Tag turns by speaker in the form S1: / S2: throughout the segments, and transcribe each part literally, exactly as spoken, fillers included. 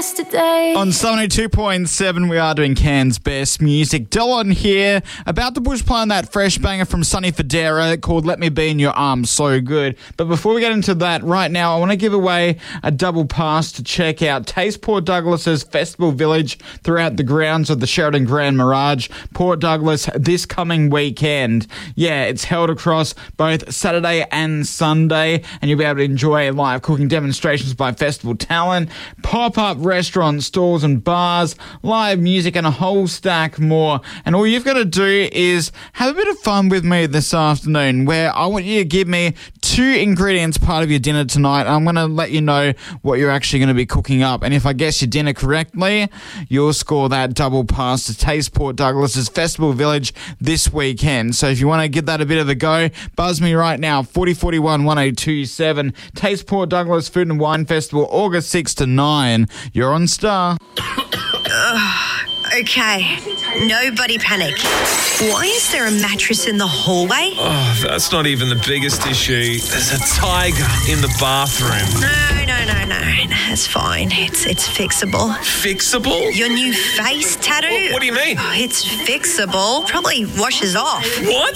S1: yesterday.
S2: On seventy-two point seven, we are doing Cairns Best Music. Dylan here, about to push play on that fresh banger from Sonny Fodera called Let Me Be in Your Arms. So good. But before we get into that, right now, I want to give away a double pass to check out Taste Port Douglas's Festival Village throughout the grounds of the Sheraton Grand Mirage, Port Douglas, this coming weekend. Yeah, it's held across both Saturday and Sunday, and you'll be able to enjoy live cooking demonstrations by festival talent, pop-up restaurants, stalls and bars, live music and a whole stack more. And all you've got to do is have a bit of fun with me this afternoon, where I want you to give me two ingredients part of your dinner tonight. I'm going to let you know what you're actually going to be cooking up. And if I guess your dinner correctly, you'll score that double pass to Taste Port Douglas's Festival Village this weekend. So if you want to give that a bit of a go, buzz me right now, forty forty-one one oh two seven. Taste Port Douglas Food and Wine Festival, August sixth to nine. You're on Star.
S3: Okay, nobody panic. Why is there a mattress in the hallway?
S4: Oh, that's not even the biggest issue. There's a tiger in the bathroom.
S3: No, no, no, no. That's fine. It's it's fixable.
S4: Fixable?
S3: Your new face tattoo?
S4: What, what do you mean?
S3: Oh, it's fixable. Probably washes off.
S4: What?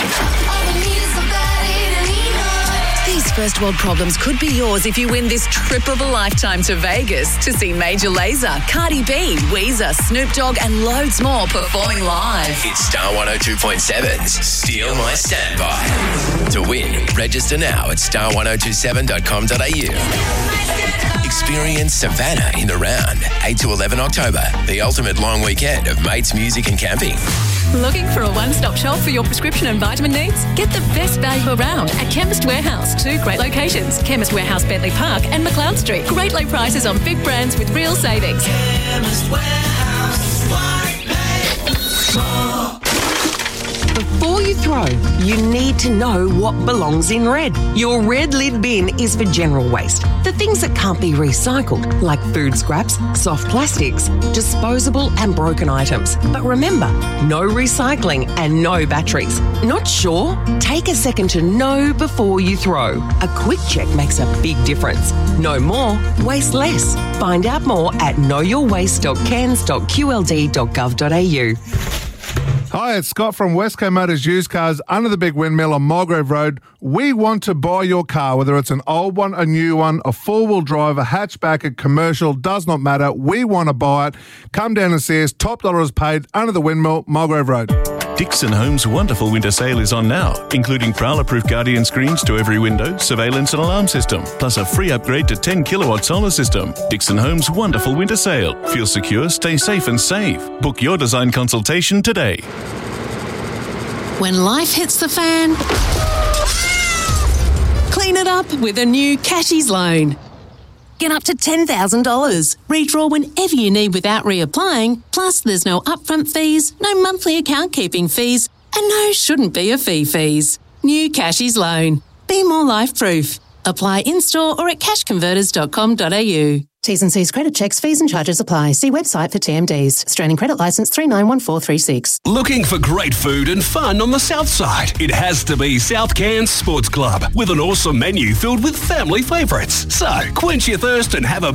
S5: These first world problems could be yours if you win this trip of a lifetime to Vegas to see Major Lazer, Cardi B, Weezer, Snoop Dogg and loads more performing live.
S6: It's Star one oh two point seven's Steal My Standby. To win, register now at star one oh two seven dot com dot a u. Experience Savannah in the round, eight to eleven October, the ultimate long weekend of mates, music and camping.
S7: Looking for a one-stop shop for your prescription and vitamin needs? Get the best value around at Chemist Warehouse. Two great locations, Chemist Warehouse, Bentley Park and McLeod Street. Great low prices on big brands with real savings.
S8: Chemist Warehouse. Why pay more?
S9: Before you throw, you need to know what belongs in red. Your red lid bin is for general waste. The things that can't be recycled, like food scraps, soft plastics, disposable and broken items. But remember, no recycling and no batteries. Not sure? Take a second to know before you throw. A quick check makes a big difference. Know more, waste less. Find out more at know your waste dot cairns dot q l d dot gov dot a u.
S10: Hi, it's Scott from Westco Motors Used Cars under the big windmill on Mulgrave Road. We want to buy your car, whether it's an old one, a new one, a four-wheel drive, a hatchback, a commercial, does not matter. We want to buy it. Come down and see us. Top dollar is paid under the windmill, Mulgrave Road.
S11: Dixon Homes' wonderful winter sale is on now, including Prowler-proof Guardian screens to every window, surveillance and alarm system, plus a free upgrade to ten kilowatt solar system. Dixon Homes' wonderful winter sale. Feel secure, stay safe and save. Book your design consultation today.
S7: When life hits the fan, clean it up with a new Cashies loan. Get up to ten thousand dollars. Redraw whenever you need without reapplying. Plus, there's no upfront fees, no monthly account keeping fees, and no shouldn't be a fee fees. New Cashies loan. Be more life-proof. Apply in-store or at cash converters dot com dot a u.
S12: T's and C's credit checks, fees and charges apply. See website for T M Ds. Australian Credit Licence three nine one four three six.
S13: Looking for great food and fun on the south side? It has to be South Cairns Sports Club with an awesome menu filled with family favourites. So, quench your thirst and have a